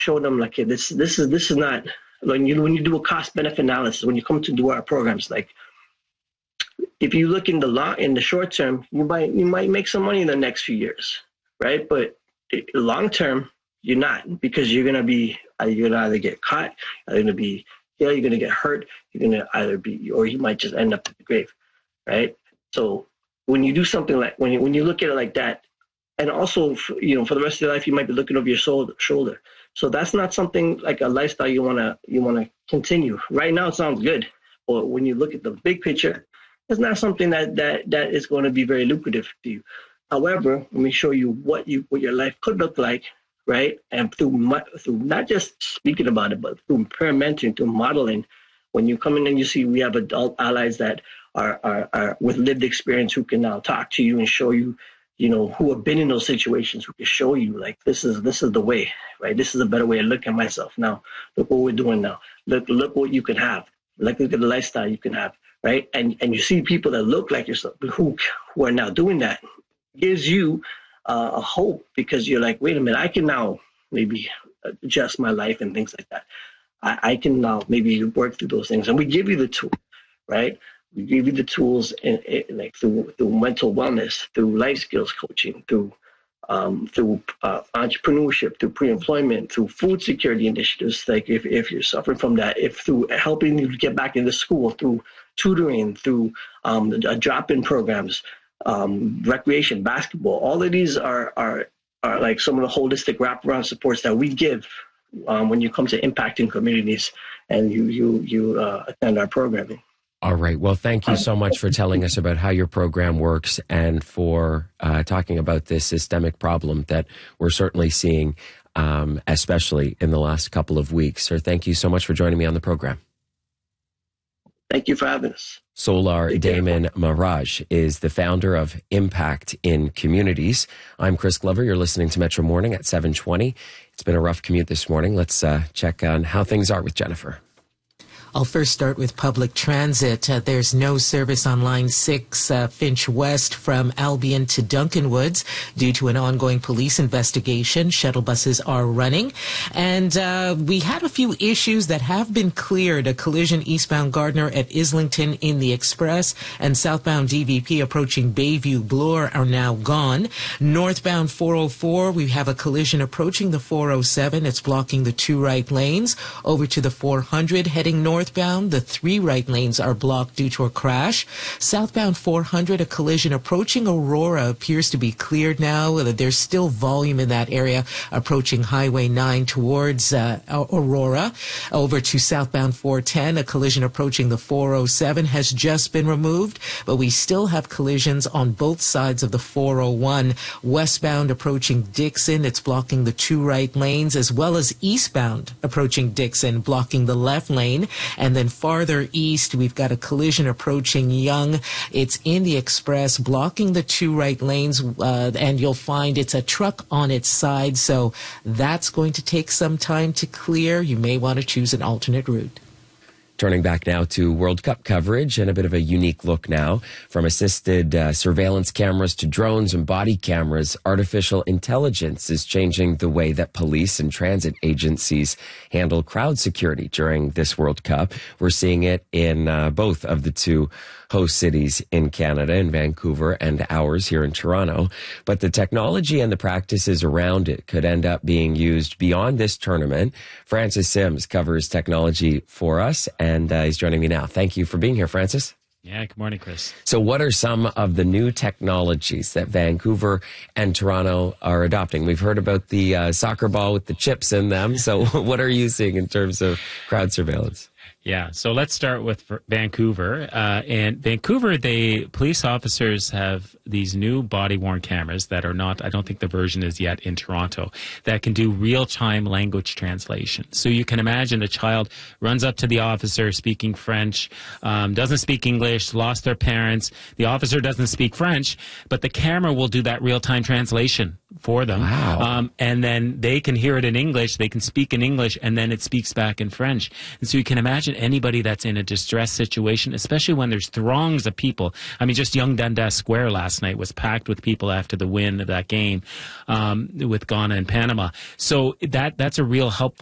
show them like, hey, this is not, when you do a cost benefit analysis, when you come to do our programs, like if you look in the short term, you might make some money in the next few years, right? But long term, you're not, because you're gonna either get caught, you're gonna be you're gonna get hurt, you're gonna either be, or you might just end up in the grave, right? So when you do something like, when you look at it like that, and also for the rest of your life, you might be looking over your shoulder. So that's not something like a lifestyle you wanna continue. Right now, it sounds good, but when you look at the big picture, it's not something that is going to be very lucrative to you. However, let me show you what your life could look like, right? And through not just speaking about it, but through peer mentoring, through modeling. When you come in and you see we have adult allies that are with lived experience, who can now talk to you and show you, who have been in those situations, who can show you like this is the way, right? This is a better way to look at myself now. Look what we're doing now. Look what you can have. Look at the lifestyle you can have, right? And you see people that look like yourself who are now doing that. Gives you a hope, because you're like, wait a minute, I can now maybe adjust my life and things like that. I can now maybe work through those things, and we give you the tool, right? We give you the tools, like through mental wellness, through life skills coaching, through entrepreneurship, through pre-employment, through food security initiatives. Like if you're suffering from that, through helping you get back into school, through tutoring, through drop-in programs. Recreation, basketball, all of these are like some of the holistic wraparound supports that we give when you come to impacting communities and you attend our programming. All right. Well, thank you so much for telling us about how your program works, and for talking about this systemic problem that we're certainly seeing, especially in the last couple of weeks. Sir, thank you so much for joining me on the program. Thank you for having us. Solar Damon Maraj is the founder of Impact in Communities. I'm Chris Glover. You're listening to Metro Morning at 7:20. It's been a rough commute this morning. Let's check on how things are with Jennifer. I'll first start with public transit. There's no service on Line 6, Finch West, from Albion to Duncan Woods due to an ongoing police investigation. Shuttle buses are running. And we had a few issues that have been cleared. A collision eastbound Gardner at Islington in the Express, and southbound DVP approaching Bayview Bloor are now gone. Northbound 404, we have a collision approaching the 407. It's blocking the 2 right lanes. Over to the 400, heading northbound, the 3 right lanes are blocked due to a crash. Southbound 400, a collision approaching Aurora appears to be cleared now. There's still volume in that area approaching Highway 9 towards Aurora. Over to southbound 410, a collision approaching the 407 has just been removed, but we still have collisions on both sides of the 401. Westbound approaching Dixon, it's blocking the 2 right lanes, as well as eastbound approaching Dixon, blocking the left lane. And then farther east, we've got a collision approaching Yonge. It's in the Express, blocking the 2 right lanes, and you'll find it's a truck on its side, so that's going to take some time to clear. You may want to choose an alternate route. Turning back now to World Cup coverage, and a bit of a unique look now. From assisted surveillance cameras to drones and body cameras, artificial intelligence is changing the way that police and transit agencies handle crowd security during this World Cup. We're seeing it in both of the 2 host cities in Canada, in Vancouver and ours here in Toronto. But the technology and the practices around it could end up being used beyond this tournament. Francis Sims covers technology for us, and he's joining me now. Thank you for being here, Francis. Yeah, good morning, Chris. So what are some of the new technologies that Vancouver and Toronto are adopting? We've heard about the soccer ball with the chips in them. So what are you seeing in terms of crowd surveillance? Yeah, so let's start with Vancouver. In Vancouver, police officers have these new body-worn cameras that are not, I don't think the version is yet in Toronto, that can do real-time language translation. So you can imagine a child runs up to the officer speaking French, doesn't speak English, lost their parents. The officer doesn't speak French, but the camera will do that real-time translation for them. Wow. And then they can hear it in English, they can speak in English, and then it speaks back in French. And so you can imagine imagine anybody that's in a distressed situation, especially when there's throngs of people. I mean, just Young Dundas Square last night was packed with people after the win of that game with Ghana and Panama. So that's a real help